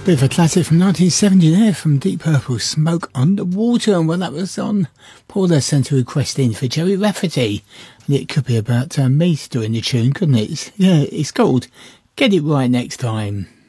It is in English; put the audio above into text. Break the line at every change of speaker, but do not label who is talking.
Bit of a classic from 1970 there from Deep Purple, Smoke on the Water. And well, that was on Paula sent a request in for Joey Rafferty. And it could be about me doing the tune, couldn't it? Yeah, it's called Get It Right Next Time.